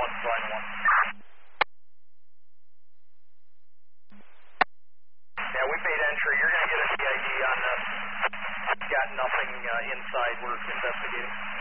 line 1. Yeah, we made entry. You're going to get an EID on this. Got nothing inside. We're investigating.